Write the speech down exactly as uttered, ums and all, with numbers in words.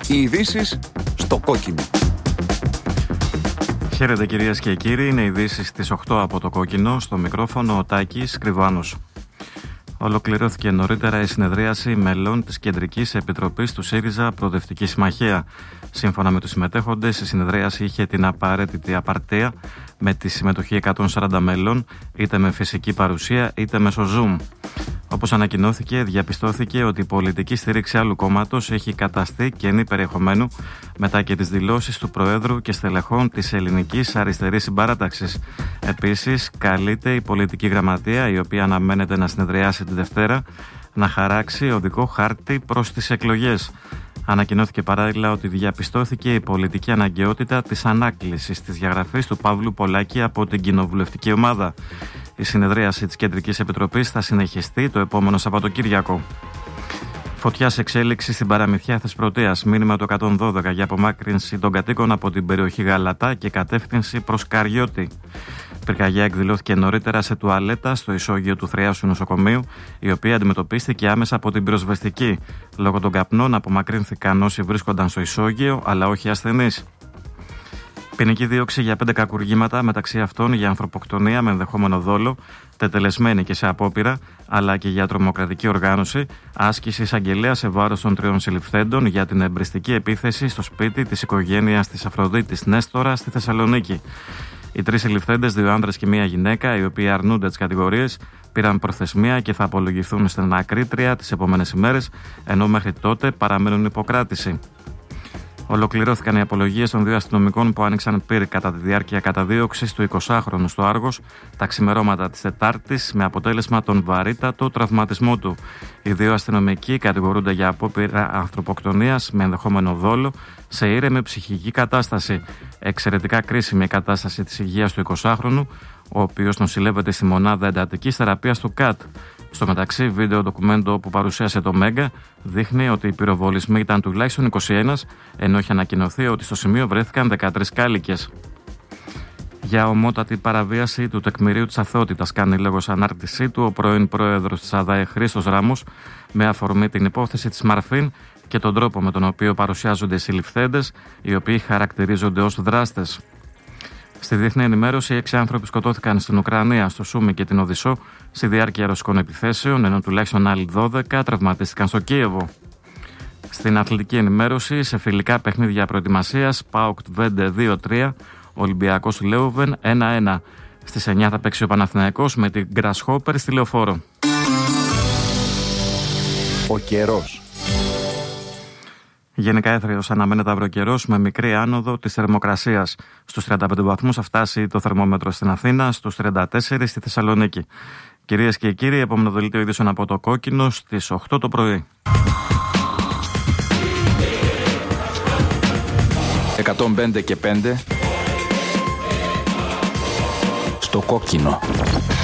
Οι ειδήσεις στο κόκκινο. Χαίρετε κυρίες και κύριοι, είναι ειδήσεις στις οκτώ από το κόκκινο. Στο μικρόφωνο ο Τάκης Κρυβάνος. Ολοκληρώθηκε νωρίτερα η συνεδρίαση μελών της Κεντρικής Επιτροπής του ΣΥΡΙΖΑ Προοδευτική Συμμαχία. Σύμφωνα με τους συμμετέχοντες, η συνεδρίαση είχε την απαραίτητη απαρτία με τη συμμετοχή εκατόν σαράντα μέλων, είτε με φυσική παρουσία είτε μέσω Zoom. Όπως ανακοινώθηκε, διαπιστώθηκε ότι η πολιτική στήριξη άλλου κόμματος έχει καταστεί κενή περιεχομένου μετά και τις δηλώσεις του Προέδρου και στελεχών της Ελληνικής Αριστερής Συμπαράταξης. Επίσης, καλείται η πολιτική γραμματεία, η οποία αναμένεται να συνεδριάσει τη Δευτέρα, να χαράξει οδικό χάρτη προς τις εκλογές. Ανακοινώθηκε παράλληλα ότι διαπιστώθηκε η πολιτική αναγκαιότητα της ανάκλησης της διαγραφής του Παύλου Πολάκη από την κοινοβουλευτική ομάδα. Η συνεδρίαση της Κεντρικής Επιτροπής θα συνεχιστεί το επόμενο Σαββατοκύριακο. Φωτιά σε εξέλιξη στην παραμυθιά Θεσπρωτείας. Μήνυμα το εκατόν δώδεκα για απομάκρυνση των κατοίκων από την περιοχή Γαλατά και κατεύθυνση προς Καριώτη. Πυρκαγιά εκδηλώθηκε νωρίτερα σε τουαλέτα στο ισόγειο του Θρεάσου Νοσοκομείου, η οποία αντιμετωπίστηκε άμεσα από την πυροσβεστική. Λόγω των καπνών απομακρύνθηκαν όσοι βρίσκονταν στο ισόγειο, αλλά όχι ασθενείς. Ποινική δίωξη για πέντε κακουργήματα, μεταξύ αυτών για ανθρωποκτονία με ενδεχόμενο δόλο, τετελεσμένη και σε απόπειρα, αλλά και για τρομοκρατική οργάνωση, άσκηση εισαγγελέα σε βάρος των τριών συλληφθέντων για την εμπριστική επίθεση στο σπίτι της οικογένειας της Αφροδίτης Νέστορα στη Θεσσαλονίκη. Οι τρεις συλληφθέντες, δύο άνδρες και μία γυναίκα, οι οποίοι αρνούνται τις κατηγορίες, πήραν προθεσμία και θα απολογηθούν στην ακρίτρια τις επόμενες ημέρες, ενώ μέχρι τότε παραμένουν υποκράτηση. Ολοκληρώθηκαν οι απολογίες των δύο αστυνομικών που άνοιξαν πυρ κατά τη διάρκεια καταδίωξης του εικοσάχρονου στο Άργος τα ξημερώματα της Τετάρτης, με αποτέλεσμα τον βαρύτατο τραυματισμό του. Οι δύο αστυνομικοί κατηγορούνται για απόπειρα ανθρωποκτονίας με ενδεχόμενο δόλο σε ήρεμη ψυχική κατάσταση. Εξαιρετικά κρίσιμη η κατάσταση της υγείας του εικοσάχρονου, ο οποίος νοσηλεύεται στη μονάδα εντατικής θεραπείας του ΚΑΤ. Στο μεταξύ, βίντεο ντοκουμέντο που παρουσίασε το Μέγκα δείχνει ότι οι πυροβολισμοί ήταν τουλάχιστον είκοσι ένα, ενώ έχει ανακοινωθεί ότι στο σημείο βρέθηκαν δεκατρείς κάλικες. Για ομότατη παραβίαση του τεκμηρίου της αθωότητας κάνει λόγος ανάρτησή του ο πρώην πρόεδρος της ΑΔΑΕ Χρήστος Ράμος, με αφορμή την υπόθεση της Μαρφίν και τον τρόπο με τον οποίο παρουσιάζονται οι συλληφθέντες, οι οποίοι χαρακτηρίζονται ως δράστες. Στη διεθνή ενημέρωση, έξι άνθρωποι σκοτώθηκαν στην Ουκρανία, στο Σούμι και την Οδυσσό, στη διάρκεια ρωσικών επιθέσεων, ενώ τουλάχιστον άλλοι δώδεκα τραυματίστηκαν στο Κίεβο. Στην αθλητική ενημέρωση, σε φιλικά παιχνίδια προετοιμασίας, ΠΑΟΚ Τβέντε δύο τρία, Ολυμπιακός Λέουβεν ένα ένα. Στις εννιά θα παίξει ο Παναθηναϊκός με την Grasshopper στη Λεωφόρο. Ο καιρός. Γενικά έθριος αναμένεται αύριο καιρός με μικρή άνοδο της θερμοκρασίας. Στους τριάντα πέντε βαθμούς θα φτάσει το θερμόμετρο στην Αθήνα, στους τριάντα τέσσερα στη Θεσσαλονίκη. Κυρίες και κύριοι, επόμενο δελτίο ειδήσεων από το κόκκινο στις οκτώ το πρωί. εκατόν πέντε και πέντε στο κόκκινο.